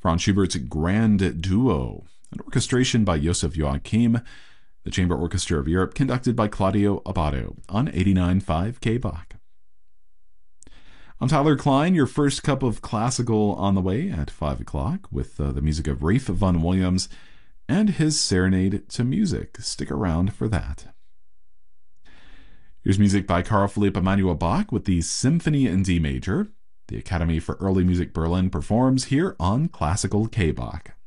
Franz Schubert's Grand Duo, an orchestration by Josef Joachim, the Chamber Orchestra of Europe, conducted by Claudio Abbado on 89.5 KBach. I'm Tyler Klein, your first cup of classical on the way at 5 o'clock with the music of Ralph Vaughan Williams and his Serenade to Music. Stick around for that. Here's music by Carl Philipp Emanuel Bach with the Symphony in D Major. The Academy for Early Music Berlin performs here on Classical KBach.